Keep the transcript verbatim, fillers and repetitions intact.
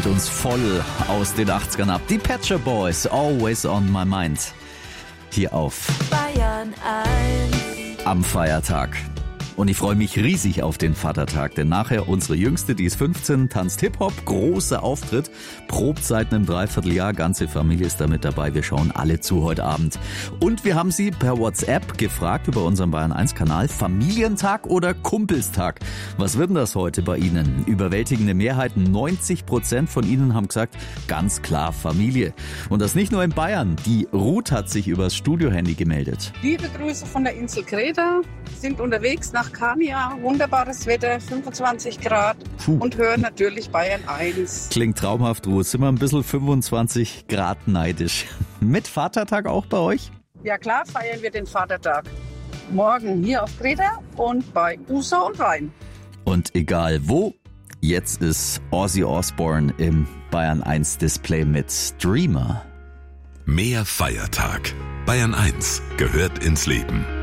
holt uns voll aus den achtzigern ab. Die Pet Shop Boys, Always on My Mind. Hier auf Bayern eins. Am Feiertag. Und ich freue mich riesig auf den Vatertag, denn nachher unsere Jüngste, die ist fünfzehn, tanzt Hip-Hop, großer Auftritt, probt seit einem Dreivierteljahr, ganze Familie ist da mit dabei, wir schauen alle zu heute Abend. Und wir haben sie per WhatsApp gefragt über unseren Bayern eins Kanal, Familientag oder Kumpelstag? Was wird denn das heute bei Ihnen? Überwältigende Mehrheit, neunzig Prozent von Ihnen haben gesagt, ganz klar Familie. Und das nicht nur in Bayern, die Ruth hat sich übers Studiohandy gemeldet. Liebe Grüße von der Insel Kreta, sind unterwegs nach Kania, wunderbares Wetter, fünfundzwanzig Grad Puh. Und hören natürlich Bayern eins. Klingt traumhaft, Ruth. Sind wir ein bisschen fünfundzwanzig Grad neidisch. Mit Vatertag auch bei euch? Ja klar, feiern wir den Vatertag. Morgen hier auf Kreta und bei Uso und Rhein. Und egal wo, jetzt ist Ozzy Osbourne im Bayern eins Display mit Dreamer. Mehr Feiertag. Bayern eins gehört ins Leben.